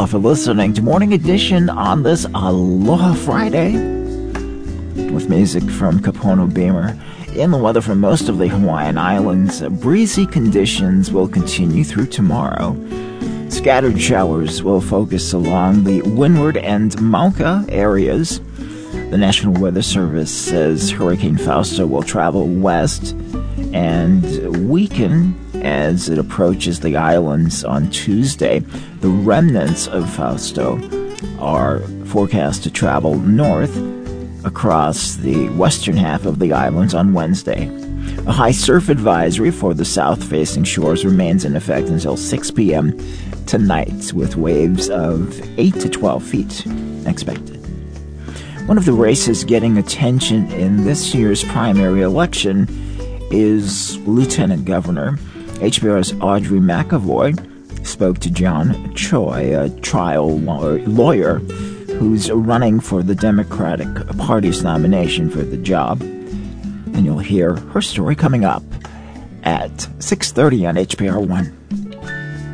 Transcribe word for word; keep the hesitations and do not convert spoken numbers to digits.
Aloha for listening to Morning Edition on this Aloha Friday with music from Kapono Beamer. In the weather for most of the Hawaiian Islands, breezy conditions will continue through tomorrow. Scattered showers will focus along the windward and Mauka areas. The National Weather Service says Hurricane Fausto will travel west and weaken as it approaches the islands on Tuesday. The remnants of Fausto are forecast to travel north across the western half of the islands on Wednesday. A high surf advisory for the south-facing shores remains in effect until six p.m. tonight, with waves of eight to twelve feet expected. One of the races getting attention in this year's primary election is Lieutenant Governor. H B R's Audrey McAvoy spoke to John Choi, a trial lawyer who's running for the Democratic Party's nomination for the job. And you'll hear her story coming up at six thirty on H B R one.